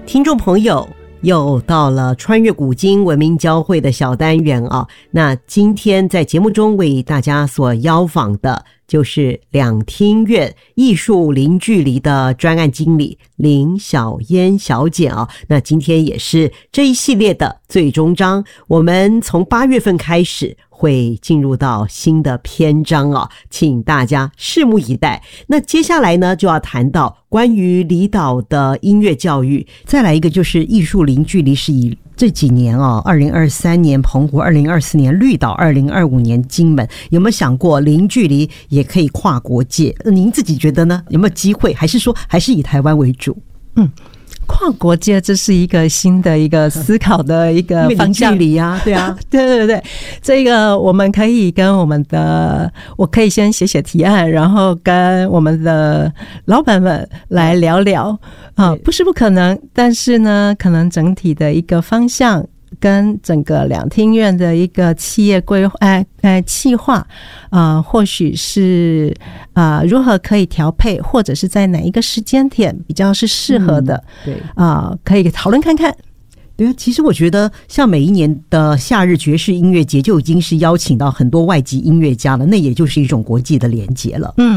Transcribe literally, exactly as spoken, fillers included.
听众朋友，又到了穿越古今文明交汇的小单元啊。那今天在节目中为大家所邀访的就是两厅院艺术零距离的专案经理林小嫣小姐啊。那今天也是这一系列的最终章，我们从八月份开始会进入到新的篇章啊，请大家拭目以待。那接下来呢，就要谈到关于离岛的音乐教育，再来一个就是艺术零距离，是以这几年啊，二零二三年澎湖，二零二四年绿岛，二零二五年金门，有没有想过零距离也可以跨国界？您自己觉得呢？有没有机会？还是说还是以台湾为主？ 嗯。跨国界这是一个新的一个思考的一个方向， 距离啊，对啊， 对对对，这个我们可以跟我们的，我可以先写写提案，然后跟我们的老板们来聊聊啊，不是不可能，但是呢，可能整体的一个方向跟整个两厅院的一个企业规划，哎哎，企划啊、呃，或许是啊、呃，如何可以调配，或者是在哪一个时间点比较是适合的， 嗯、对啊、呃，可以讨论看看。 对啊，其实我觉得像每一年的夏日爵士音乐节就已经是邀请到很多外籍音乐家了，那也就是一种国际的连结了。 嗯。